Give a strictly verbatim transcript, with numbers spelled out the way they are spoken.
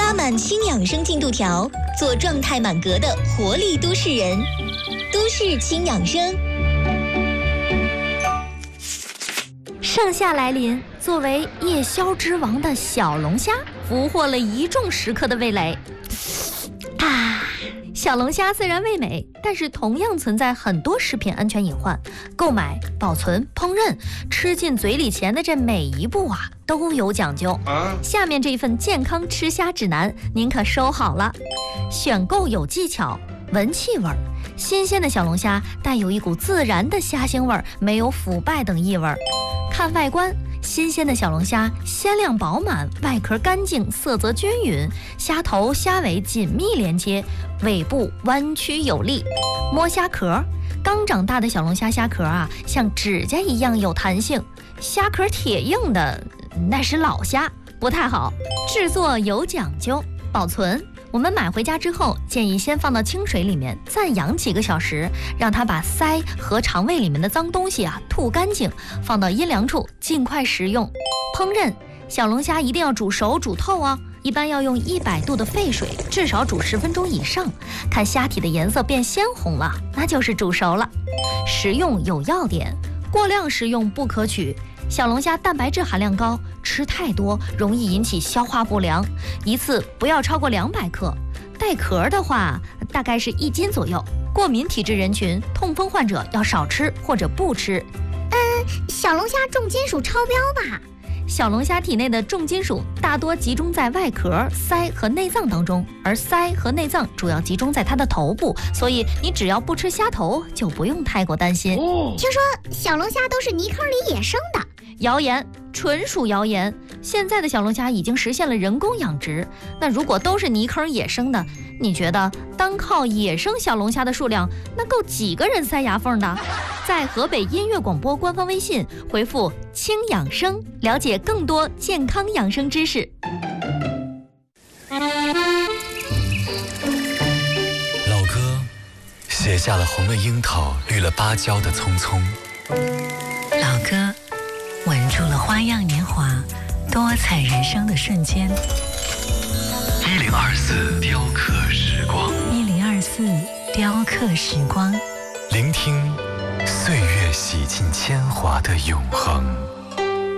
拉满轻养生进度条，做状态满格的活力都市人。都市轻养生。 盛夏来临，作为夜宵之王的小龙虾俘获了一众食客的味蕾。啊，小龙虾虽然味美，但是同样存在很多食品安全隐患。购买、保存、烹饪，吃进嘴里前的这每一步啊，都有讲究。下面这一份健康吃虾指南，您可收好了。选购有技巧，闻气味。新鲜的小龙虾带有一股自然的虾腥味，没有腐败等异味。看外观，新鲜的小龙虾鲜亮饱满，外壳干净，色泽均匀，虾头虾尾紧密连接，尾部弯曲有力。摸虾壳，刚长大的小龙虾虾壳啊，像指甲一样有弹性，虾壳铁硬的那是老虾，不太好。制作有讲究，保存。我们买回家之后，建议先放到清水里面暂养几个小时，让它把鳃和肠胃里面的脏东西啊吐干净，放到阴凉处尽快食用。烹饪小龙虾一定要煮熟煮透哦，一般要用一百度的沸水，至少煮十分钟以上。看虾体的颜色变鲜红了，那就是煮熟了。食用有要点，过量食用不可取。小龙虾蛋白质含量高，吃太多容易引起消化不良，一次不要超过两百克。带壳的话，大概是一斤左右。过敏体质人群、痛风患者要少吃或者不吃。 嗯，小龙虾重金属超标吧？ 小龙虾体内的重金属大多集中在外壳、鳃和内脏当中，而鳃和内脏主要集中在它的头部，所以你只要不吃虾头，就不用太过担心。 哦、听说小龙虾都是泥坑里野生的。 谣言，纯属谣言。现在的小龙虾已经实现了人工养殖，那如果都是泥坑野生的，你觉得单靠野生小龙虾的数量，那够几个人塞牙缝的？在河北音乐广播官方微信回复轻养生，了解更多健康养生知识。 老歌写下了红了樱桃绿了芭蕉的匆匆， 老歌吻住了花样年华多彩人生的瞬间。 一零二四雕刻时光， 一零二四雕刻时光， 聆听岁月洗尽铅华的永恒。